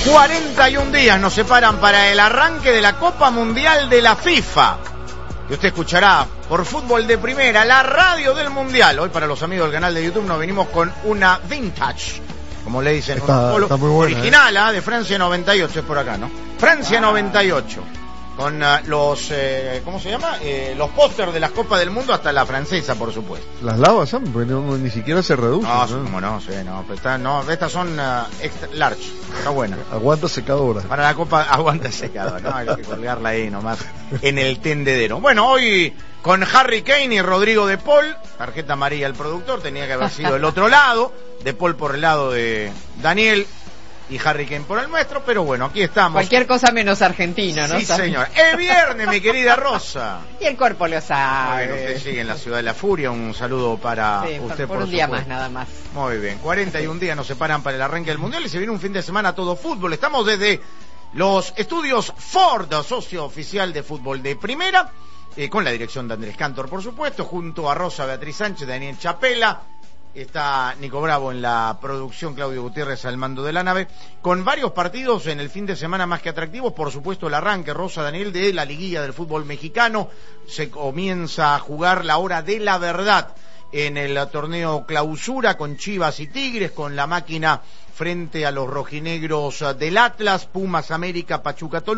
41 días nos separan para el arranque de la Copa Mundial de la FIFA. Y usted escuchará por Fútbol de Primera, la radio del Mundial. Hoy para los amigos del canal de YouTube nos venimos con una vintage, como le dicen, está muy buena, original, de Francia 98, es por acá, ¿no? Francia 98. Con los, ¿cómo se llama? Los pósters de las Copas del Mundo, hasta la francesa, por supuesto. Las lavas son, porque ni siquiera se reducen. No, como no, sí, no, pero estas son extra large, está buena. Aguanta secadora. Para la Copa aguanta secadora, ¿no? Hay que colgarla ahí nomás en el tendedero. Bueno, hoy con Harry Kane y Rodrigo de Paul, tarjeta amarilla el productor, tenía que haber sido el otro lado, de Paul por el lado de Daniel y Harry Kane por el nuestro, pero bueno, aquí estamos. Cualquier cosa menos argentino, ¿no? Sí, señor. Es viernes, mi querida Rosa. Y el cuerpo lo sabe. Bueno, usted sigue en la ciudad de la furia. Un saludo para usted, por un día más, nada más. Muy bien, 41 días nos separan para el arranque del Mundial y se viene un fin de semana todo fútbol. Estamos desde los estudios Ford, socio oficial de Fútbol de Primera, con la dirección de Andrés Cantor, por supuesto, junto a Rosa, Beatriz Sánchez, Daniel Chapela. Está Nico Bravo en la producción, Claudio Gutiérrez al mando de la nave, con varios partidos en el fin de semana más que atractivos. Por supuesto, el arranque, Rosa, Daniel, de la liguilla del fútbol mexicano. Se comienza a jugar la hora de la verdad en el torneo Clausura, con Chivas y Tigres, con la máquina frente a los rojinegros del Atlas, Pumas América, Pachuca Toluca.